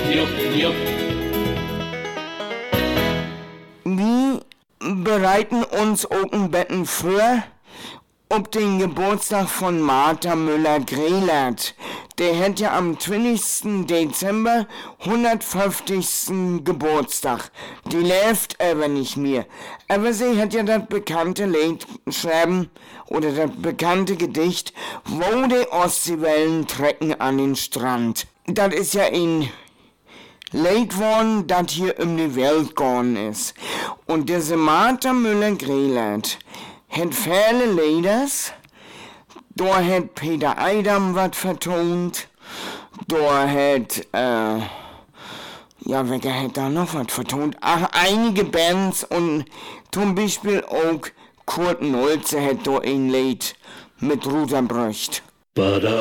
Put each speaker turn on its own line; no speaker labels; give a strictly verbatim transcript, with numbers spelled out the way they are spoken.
Wir bereiten uns Okenbetten vor ob den Geburtstag von Martha Müller-Grelert. Der hat ja am zwanzigsten Dezember hundertfünfzigsten Geburtstag. Die lebt aber nicht mehr. Aber sie hat ja das bekannte Lied schreiben, oder das bekannte Gedicht, wo die Ostseewellen trecken an den Strand. Das ist ja ein Lied worden, das hier um die Welt gegangen ist. Und diese Martha Müller-Grelert hat viele Lieders. Da hat Peter Eidam was vertont. Da hat, äh, ja, wer hat da noch was vertont? Ach, einige Bands und zum Beispiel auch Kurt Nolze hat da ein Lied mit Ruder Bröcht.